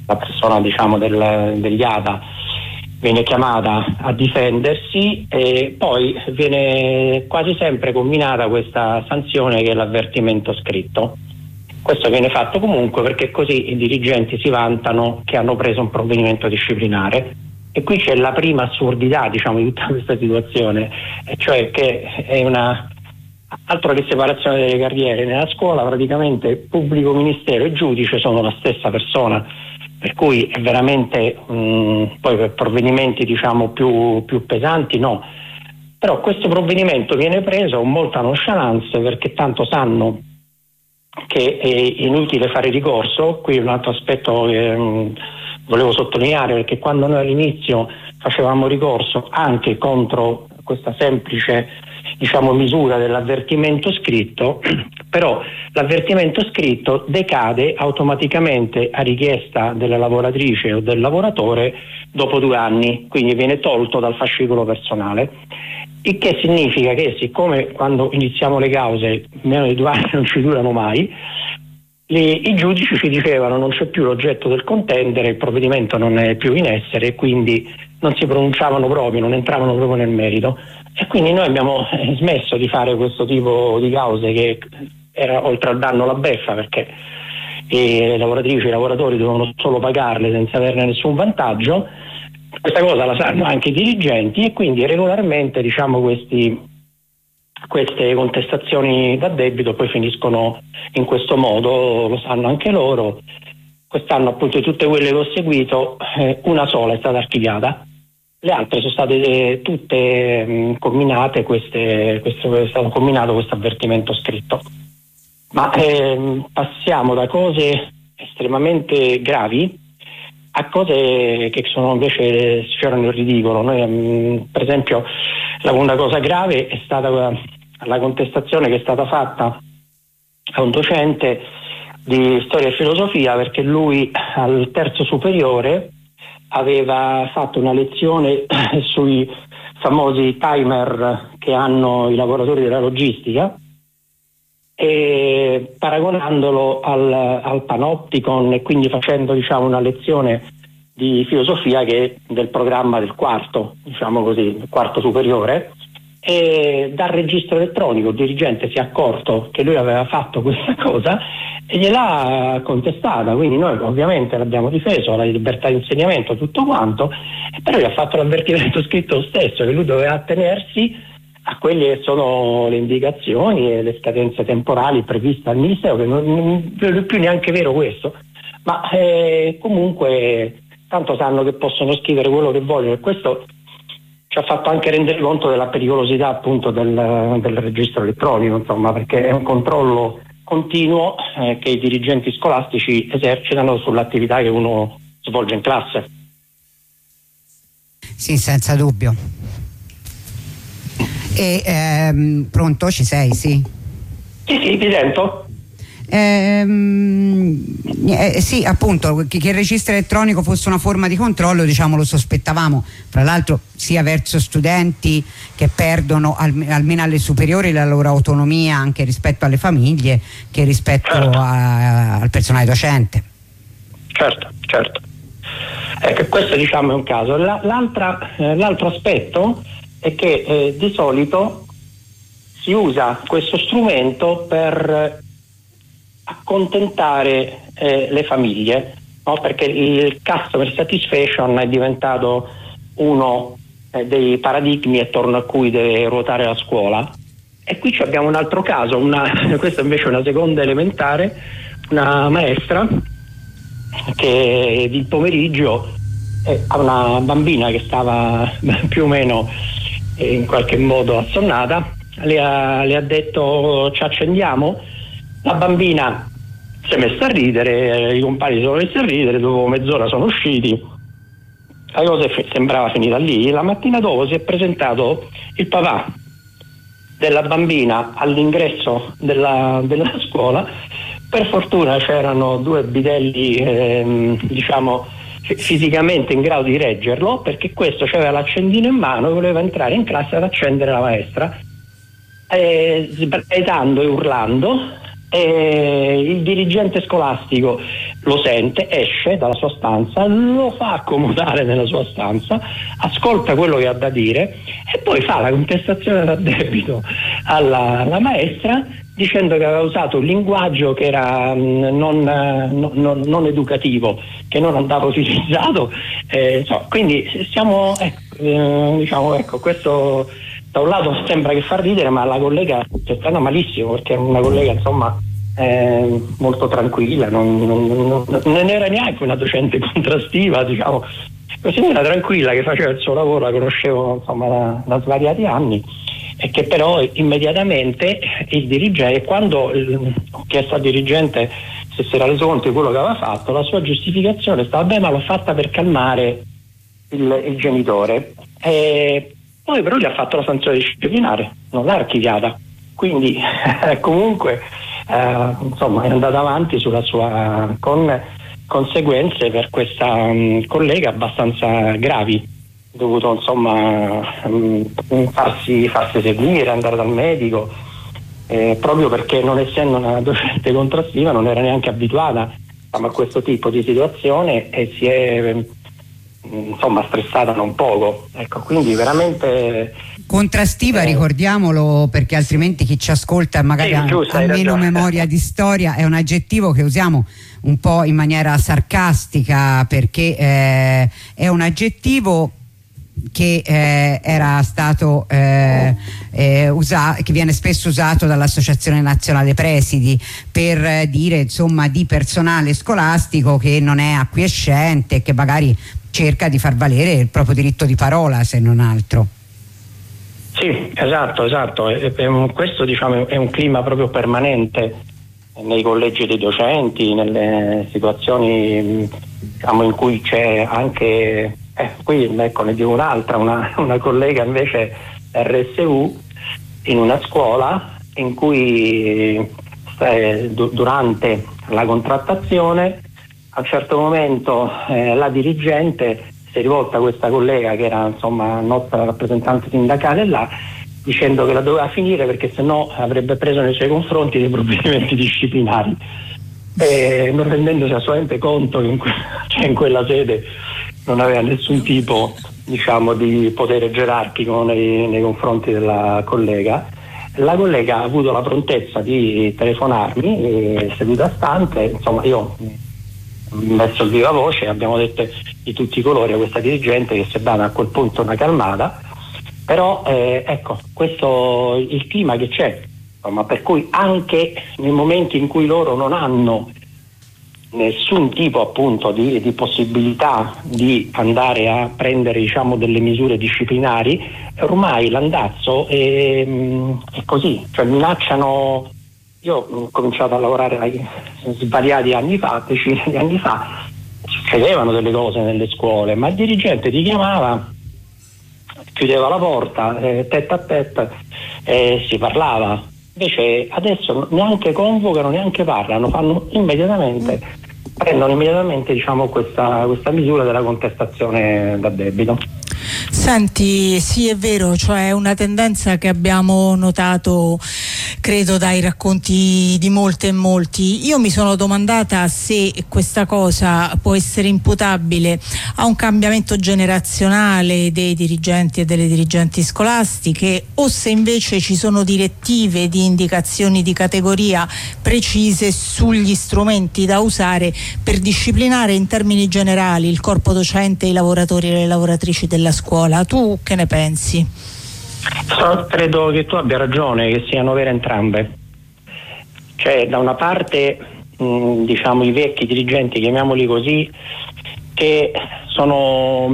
la persona diciamo degli ADA viene chiamata a difendersi e poi viene quasi sempre combinata questa sanzione che è l'avvertimento scritto. Questo viene fatto comunque perché così i dirigenti si vantano che hanno preso un provvedimento disciplinare. E qui c'è la prima assurdità, diciamo, di tutta questa situazione, e cioè che è altro che separazione delle carriere. Nella scuola praticamente pubblico ministero e giudice sono la stessa persona, per cui è veramente poi per provvedimenti diciamo più pesanti no. Però questo provvedimento viene preso con molta nonchalance perché tanto sanno che è inutile fare ricorso. Qui un altro aspetto che volevo sottolineare, perché quando noi all'inizio facevamo ricorso anche contro questa semplice diciamo misura dell'avvertimento scritto, però l'avvertimento scritto decade automaticamente a richiesta della lavoratrice o del lavoratore dopo 2 anni, quindi viene tolto dal fascicolo personale, il che significa che siccome quando iniziamo le cause meno di 2 anni non ci durano mai, i giudici ci dicevano non c'è più l'oggetto del contendere, il provvedimento non è più in essere e quindi non si pronunciavano proprio, non entravano proprio nel merito, e quindi noi abbiamo smesso di fare questo tipo di cause che era oltre al danno la beffa, perché le lavoratrici e i lavoratori dovevano solo pagarle senza averne nessun vantaggio. Questa cosa la sanno anche i dirigenti e quindi regolarmente diciamo queste contestazioni da debito poi finiscono in questo modo, lo sanno anche loro. Quest'anno appunto di tutte quelle che ho seguito una sola è stata archiviata, le altre sono state tutte comminate, è stato comminato questo avvertimento scritto. Ma passiamo da cose estremamente gravi a cose che sono invece sfiorano il ridicolo. Noi per esempio la seconda cosa grave è stata la contestazione che è stata fatta a un docente di storia e filosofia, perché lui al terzo superiore aveva fatto una lezione sui famosi timer che hanno i lavoratori della logistica, e paragonandolo al Panopticon, e quindi facendo diciamo una lezione di filosofia che è del programma del quarto, diciamo così, il quarto superiore, e dal registro elettronico il dirigente si è accorto che lui aveva fatto questa cosa e gliel'ha contestata, quindi noi ovviamente l'abbiamo difeso, la libertà di insegnamento, tutto quanto, e però gli ha fatto l'avvertimento scritto lo stesso, che lui doveva attenersi a quelle che sono le indicazioni e le scadenze temporali previste dal Ministero, che non è più neanche vero questo, ma comunque tanto sanno che possono scrivere quello che vogliono, e questo ci ha fatto anche rendere conto della pericolosità appunto del registro elettronico, insomma, perché è un controllo continuo che i dirigenti scolastici esercitano sull'attività che uno svolge in classe. Sì, senza dubbio. E pronto, ci sei? Sì, ti sento. Sì, appunto, che il registro elettronico fosse una forma di controllo, diciamo, lo sospettavamo, fra l'altro sia verso studenti che perdono almeno alle superiori la loro autonomia anche rispetto alle famiglie, che rispetto al personale docente. Certo. Ecco, questo diciamo è un caso. L'altro aspetto è che di solito si usa questo strumento per accontentare le famiglie, no? Perché il customer satisfaction è diventato uno dei paradigmi attorno a cui deve ruotare la scuola. E qui abbiamo un altro caso, questa invece è una seconda elementare, una maestra che il pomeriggio ha una bambina che stava più o meno in qualche modo assonnata, le ha detto ci accendiamo. La bambina si è messa a ridere, i compagni sono messi a ridere, dopo mezz'ora sono usciti, la cosa sembrava finita lì. La mattina dopo si è presentato il papà della bambina all'ingresso della scuola. Per fortuna c'erano 2 bidelli diciamo fisicamente in grado di reggerlo, perché questo aveva l'accendino in mano e voleva entrare in classe ad accendere la maestra, sbraitando e urlando. e il dirigente scolastico lo sente, esce dalla sua stanza, lo fa accomodare nella sua stanza, ascolta quello che ha da dire e poi fa la contestazione da debito alla maestra, dicendo che aveva usato un linguaggio che era non educativo, che non andava utilizzato, quindi siamo questo da un lato sembra che fa ridere, ma la collega è stata malissimo, perché è una collega molto tranquilla, non era neanche una docente contrastiva, così, una tranquilla che faceva il suo lavoro, la conoscevo da svariati anni, e che però immediatamente il dirigente, quando ho chiesto al dirigente se si era reso conto di quello che aveva fatto, la sua giustificazione stava ma l'ho fatta per calmare il genitore, e poi però gli ha fatto la sanzione disciplinare, non l'ha archiviata, quindi comunque è andata avanti sulla sua, con conseguenze per questa collega abbastanza gravi, dovuto farsi seguire, andare dal medico, proprio perché, non essendo una docente contrastiva, non era neanche abituata a questo tipo di situazione e si è stressata non poco, quindi veramente contrastiva, ricordiamolo, perché altrimenti chi ci ascolta magari ha meno memoria di storia, è un aggettivo che usiamo un po' in maniera sarcastica, perché è un aggettivo che era stato che viene spesso usato dall'Associazione Nazionale Presidi per dire di personale scolastico che non è acquiescente, che magari cerca di far valere il proprio diritto di parola, se non altro. Sì, esatto. Questo è un clima proprio permanente nei collegi dei docenti, nelle situazioni in cui c'è anche qui ne dico un'altra, una collega invece RSU in una scuola in cui durante la contrattazione a un certo momento la dirigente si è rivolta a questa collega che era nostra rappresentante sindacale là, dicendo che la doveva finire perché sennò avrebbe preso nei suoi confronti dei provvedimenti disciplinari, non rendendosi assolutamente conto che in quella sede non aveva nessun tipo di potere gerarchico nei confronti della collega. La collega ha avuto la prontezza di telefonarmi seduta stante, io messo il viva voce, abbiamo detto di tutti i colori a questa dirigente, che si è data a quel punto una calmata, però questo il clima che c'è, per cui anche nei momenti in cui loro non hanno nessun tipo appunto di possibilità di andare a prendere delle misure disciplinari, ormai l'andazzo è così, minacciano. Io ho cominciato a lavorare svariati anni fa, decine di anni fa, succedevano delle cose nelle scuole, ma il dirigente ti chiamava, chiudeva la porta, tête a tête, si parlava. Invece adesso neanche convocano, neanche parlano, prendono immediatamente questa misura della contestazione da debito. Senti, sì, è vero, cioè è una tendenza che abbiamo notato, credo, dai racconti di molte e molti. Io mi sono domandata se questa cosa può essere imputabile a un cambiamento generazionale dei dirigenti e delle dirigenti scolastiche, o se invece ci sono direttive di indicazioni di categoria precise sugli strumenti da usare per disciplinare in termini generali il corpo docente, i lavoratori e le lavoratrici della scuola. Tu che ne pensi? Credo che tu abbia ragione, che siano vere entrambe. Cioè, da una parte i vecchi dirigenti, chiamiamoli così, che sono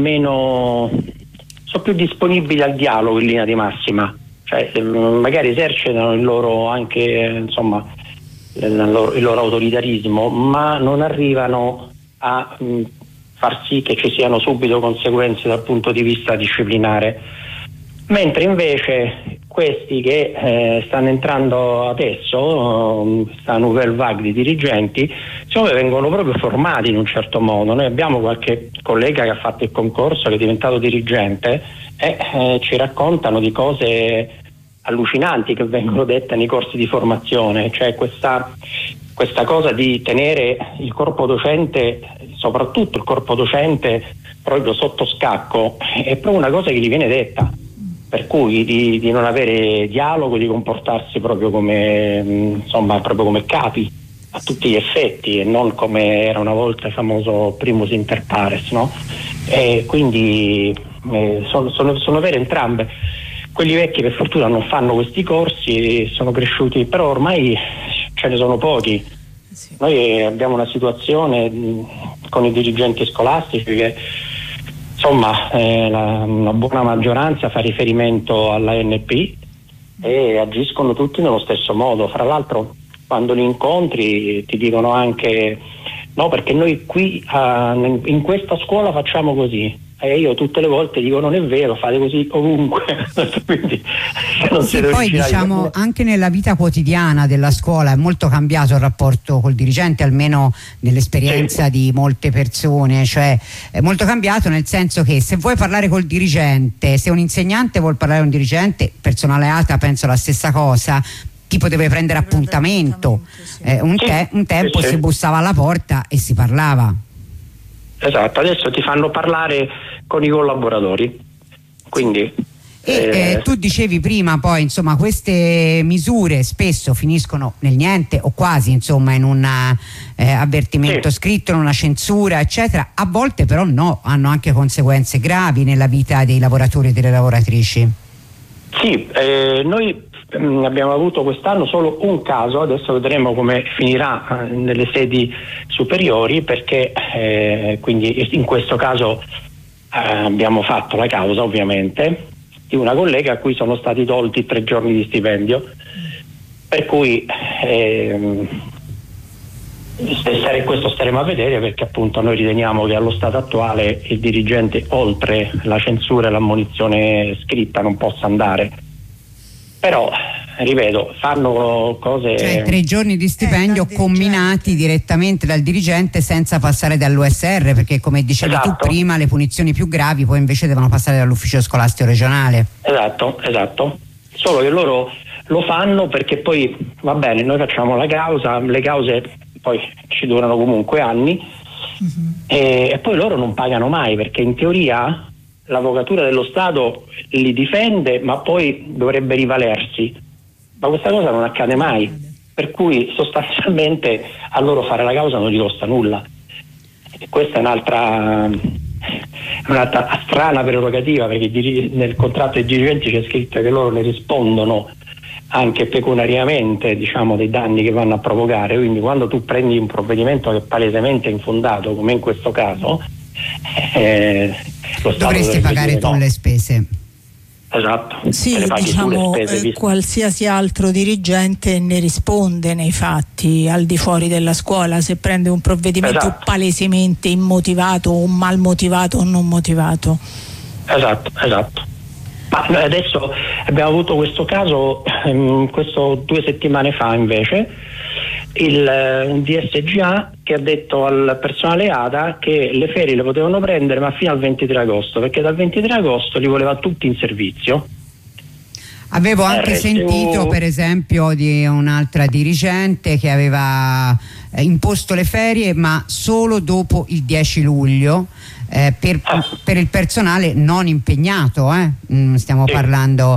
più disponibili al dialogo in linea di massima, cioè magari esercitano il loro anche il loro autoritarismo, ma non arrivano a far sì che ci siano subito conseguenze dal punto di vista disciplinare, mentre invece questi che stanno entrando adesso, questa nouvelle vague di dirigenti, vengono proprio formati in un certo modo. Noi abbiamo qualche collega che ha fatto il concorso, che è diventato dirigente, e ci raccontano di cose allucinanti che vengono dette nei corsi di formazione, cioè questa cosa di tenere il corpo docente, soprattutto il corpo docente, proprio sotto scacco, è proprio una cosa che gli viene detta, per cui di non avere dialogo, di comportarsi proprio come capi a tutti gli effetti, e non come era una volta il famoso primus inter pares, no? E quindi sono vere entrambe. Quelli vecchi per fortuna non fanno questi corsi, sono cresciuti, però ormai ce ne sono pochi. Sì. Noi abbiamo una situazione con i dirigenti scolastici che una buona maggioranza fa riferimento all'ANP e agiscono tutti nello stesso modo. Fra l'altro, quando li incontri ti dicono anche no, perché noi qui in questa scuola facciamo così, e io tutte le volte dico non è vero, fate così ovunque. Quindi, sì, poi diciamo anche nella vita quotidiana della scuola è molto cambiato il rapporto col dirigente, almeno nell'esperienza di molte persone, cioè è molto cambiato, nel senso che se vuoi parlare col dirigente, se un insegnante vuol parlare con un dirigente, personale ATA penso la stessa cosa, tipo deve prendere appuntamento, sì. Un tempo si bussava alla porta e si parlava. Esatto, adesso ti fanno parlare con i collaboratori, quindi tu dicevi prima, poi insomma queste misure spesso finiscono nel niente o quasi, insomma, in un avvertimento scritto, in una censura eccetera, a volte però no, hanno anche conseguenze gravi nella vita dei lavoratori e delle lavoratrici. Sì, noi abbiamo avuto quest'anno solo un caso, adesso vedremo come finirà nelle sedi superiori, perché quindi in questo caso abbiamo fatto la causa ovviamente di una collega a cui sono stati tolti 3 giorni di stipendio, per cui questo staremo a vedere, perché appunto noi riteniamo che allo stato attuale il dirigente, oltre la censura e l'ammonizione scritta, non possa andare. Però, ripeto, fanno cose... Cioè 3 giorni di stipendio comminati direttamente dal dirigente senza passare dall'USR, perché come dicevi tu prima, le punizioni più gravi poi invece devono passare dall'ufficio scolastico regionale. Esatto. Solo che loro lo fanno perché poi, va bene, noi facciamo la causa, le cause poi ci durano comunque anni, e poi loro non pagano mai, perché in teoria l'avvocatura dello Stato li difende, ma poi dovrebbe rivalersi, ma questa cosa non accade mai, per cui sostanzialmente a loro fare la causa non gli costa nulla. E questa è un'altra strana prerogativa, perché nel contratto dei dirigenti c'è scritto che loro ne rispondono anche pecuniariamente, diciamo, dei danni che vanno a provocare. Quindi quando tu prendi un provvedimento che è palesemente infondato, come in questo caso, lo Stato dovresti pagare tu le spese. Esatto. Sì, diciamo, qualsiasi altro dirigente ne risponde nei fatti al di fuori della scuola se prende un provvedimento palesemente immotivato o mal motivato o non motivato. Esatto. Ma noi adesso abbiamo avuto questo caso, 2 settimane fa invece, un DSGA che ha detto al personale ATA che le ferie le potevano prendere ma fino al 23 agosto, perché dal 23 agosto li voleva tutti in servizio. Avevo anche sentito per esempio di un'altra dirigente che aveva imposto le ferie ma solo dopo il 10 luglio per il personale non impegnato, stiamo parlando.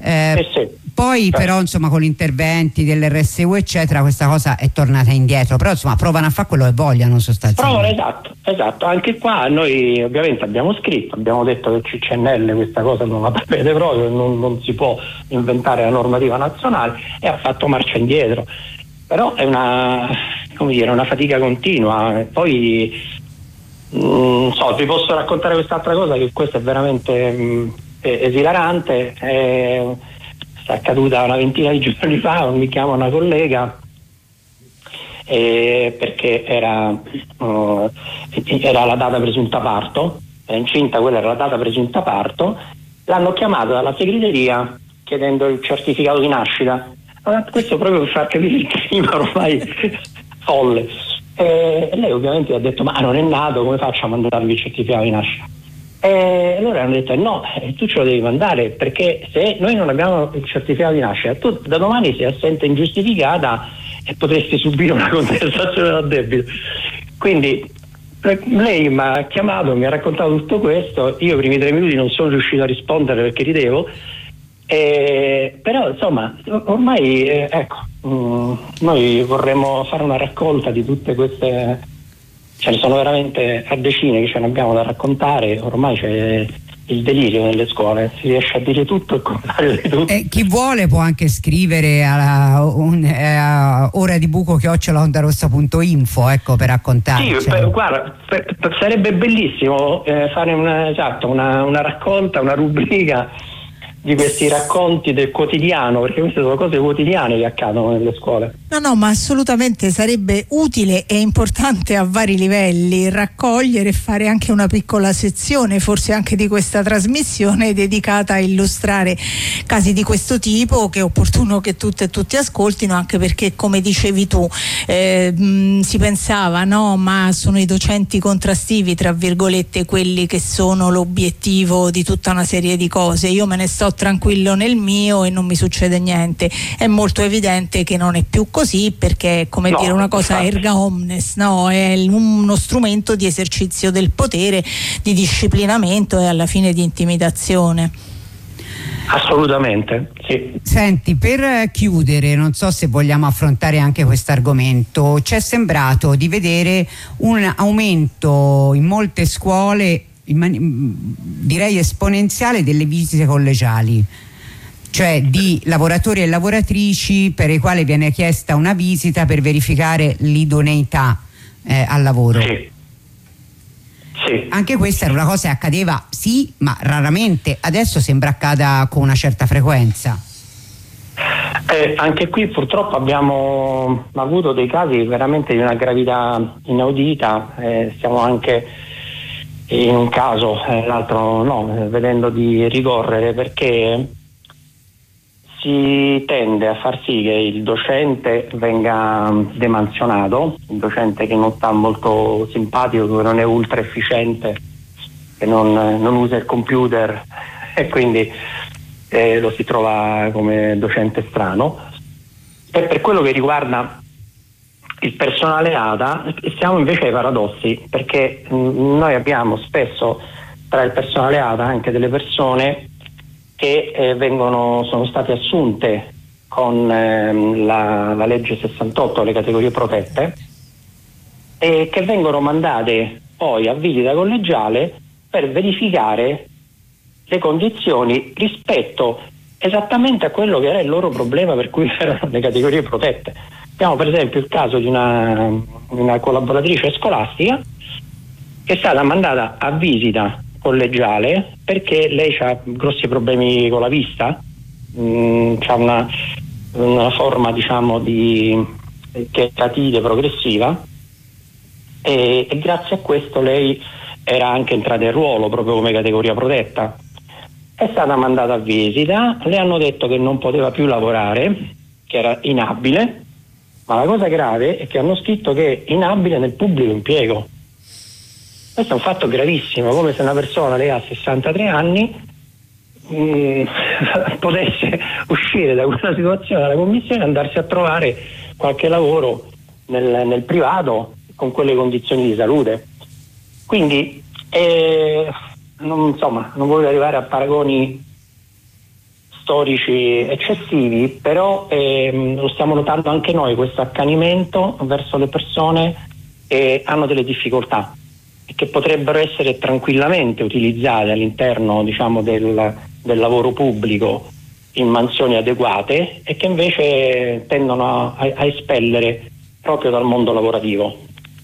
Poi però insomma con gli interventi dell'RSU eccetera questa cosa è tornata indietro, però insomma provano a fare quello che vogliono sostanzialmente. Esatto, anche qua noi ovviamente abbiamo scritto, abbiamo detto che il CNL questa cosa non la prevede proprio, non si può inventare la normativa nazionale, e ha fatto marcia indietro, però è una fatica continua. Poi vi posso raccontare quest'altra cosa, che questa è veramente esilarante, è accaduta una ventina di giorni fa. Mi chiama una collega perché era la data presunta parto, era incinta, quella era la data presunta parto, l'hanno chiamata dalla segreteria chiedendo il certificato di nascita. Questo proprio per far capire il clima ormai folle. E lei ovviamente ha detto: ma non è nato, come faccio a mandarvi il certificato di nascita? E allora hanno detto no, tu ce lo devi mandare, perché se noi non abbiamo il certificato di nascita, tu da domani sei assente ingiustificata e potresti subire una contestazione dal debito. Quindi lei mi ha chiamato, mi ha raccontato tutto questo, io i primi 3 minuti non sono riuscito a rispondere perché ridevo, però insomma ormai noi vorremmo fare una raccolta di tutte queste, ce ne sono veramente a decine che ce ne abbiamo da raccontare, ormai c'è il delirio nelle scuole, si riesce a dire tutto e il contrario di tutto. Chi vuole può anche scrivere a oradibuco@ondarossa.info, ecco, per raccontarci. Sì, guarda, sarebbe bellissimo fare una raccolta, una rubrica di questi racconti del quotidiano, perché queste sono cose quotidiane che accadono nelle scuole. No, ma assolutamente sarebbe utile e importante a vari livelli raccogliere e fare anche una piccola sezione, forse anche di questa trasmissione, dedicata a illustrare casi di questo tipo, che è opportuno che tutte e tutti ascoltino, anche perché, come dicevi tu, si pensava, no, ma sono i docenti contrastivi, tra virgolette, quelli che sono l'obiettivo di tutta una serie di cose. Io me ne sto tranquillo nel mio e non mi succede niente. È molto evidente che non è più così, perché è come dire una cosa erga omnes, no? È uno strumento di esercizio del potere, di disciplinamento e alla fine di intimidazione. Assolutamente, sì. Senti, per chiudere, non so se vogliamo affrontare anche questo argomento, ci è sembrato di vedere un aumento in molte scuole, direi esponenziale, delle visite collegiali, cioè di lavoratori e lavoratrici per i quali viene chiesta una visita per verificare l'idoneità al lavoro. Sì. Sì. Anche questa era una cosa che accadeva, sì, ma raramente. Adesso sembra accada con una certa frequenza. Anche qui purtroppo abbiamo avuto dei casi veramente di una gravità inaudita, stiamo anche in un caso, l'altro no, vedendo di ricorrere, perché si tende a far sì che il docente venga demansionato, il docente che non sta molto simpatico, che non è ultra efficiente, che non usa il computer e quindi lo si trova come docente strano. E per quello che riguarda il personale ATA siamo invece ai paradossi, perché noi abbiamo spesso tra il personale ATA anche delle persone che sono state assunte con la legge 68, le categorie protette, e che vengono mandate poi a visita collegiale per verificare le condizioni rispetto esattamente a quello che era il loro problema per cui erano le categorie protette. Abbiamo per esempio il caso di una collaboratrice scolastica che è stata mandata a visita collegiale perché lei ha grossi problemi con la vista, c'ha una forma, diciamo, di cheratite progressiva, e grazie a questo lei era anche entrata in ruolo proprio come categoria protetta. È stata mandata a visita, le hanno detto che non poteva più lavorare, che era inabile, ma la cosa grave è che hanno scritto che è inabile nel pubblico impiego. Questo è un fatto gravissimo, come se una persona, lei ha 63 anni, potesse uscire da quella situazione della commissione e andarsi a trovare qualche lavoro nel privato con quelle condizioni di salute. Quindi non voglio arrivare a paragoni storici eccessivi, però lo stiamo notando anche noi, questo accanimento verso le persone che hanno delle difficoltà e che potrebbero essere tranquillamente utilizzate all'interno, diciamo, del lavoro pubblico in mansioni adeguate, e che invece tendono a espellere proprio dal mondo lavorativo.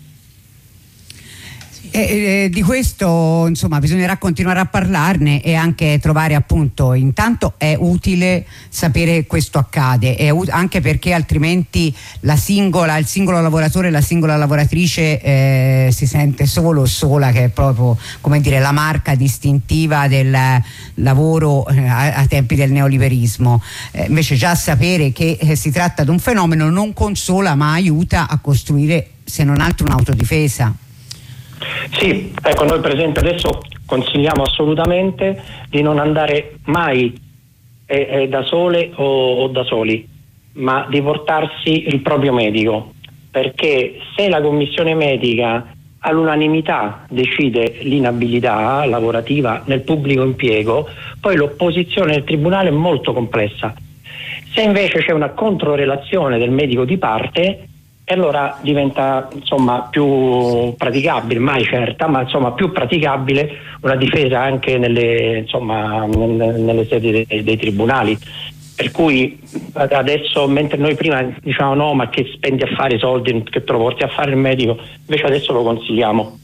Di questo insomma bisognerà continuare a parlarne e anche trovare, appunto, intanto è utile sapere che questo accade, anche perché altrimenti il singolo lavoratore e la singola lavoratrice si sente solo o sola, che è proprio, come dire, la marca distintiva del lavoro a tempi del neoliberismo. Invece già sapere che si tratta di un fenomeno non consola ma aiuta a costruire, se non altro, un'autodifesa. Sì, ecco, noi per esempio adesso consigliamo assolutamente di non andare mai da sole o da soli, ma di portarsi il proprio medico, perché se la commissione medica all'unanimità decide l'inabilità lavorativa nel pubblico impiego, poi l'opposizione del tribunale è molto complessa. Se invece c'è una controrelazione del medico di parte, allora diventa più praticabile, mai certa, ma più praticabile una difesa anche nelle sedi dei tribunali. Per cui adesso, mentre noi prima diciamo no, ma che spendi a fare i soldi, che te lo porti a fare il medico, invece adesso lo consigliamo.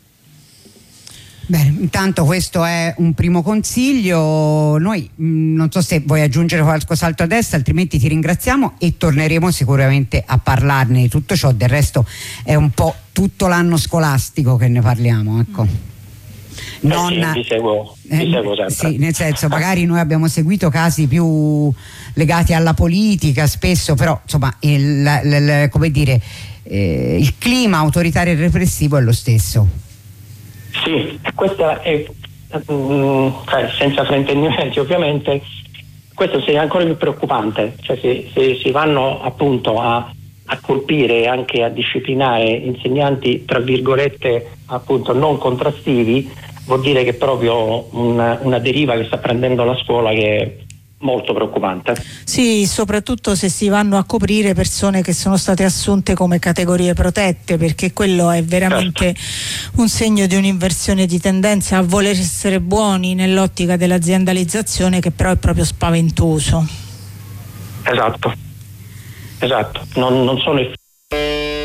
Bene, intanto questo è un primo consiglio. Noi non so se vuoi aggiungere qualcos'altro adesso, altrimenti ti ringraziamo e torneremo sicuramente a parlarne di tutto ciò. Del resto è un po' tutto l'anno scolastico che ne parliamo, ecco. Vi seguo sempre. Sì, nel senso, magari noi abbiamo seguito casi più legati alla politica spesso, però insomma come dire, il clima autoritario e repressivo è lo stesso. Sì, questa è senza fraintendimenti ovviamente, questo è ancora più preoccupante, cioè se si vanno appunto a colpire e anche a disciplinare insegnanti tra virgolette appunto non contrastivi, vuol dire che è proprio una deriva che sta prendendo la scuola che è molto preoccupante. Sì, soprattutto se si vanno a coprire persone che sono state assunte come categorie protette, perché quello è veramente un segno di un'inversione di tendenza a voler essere buoni nell'ottica dell'aziendalizzazione, che però è proprio spaventoso. Esatto, non sono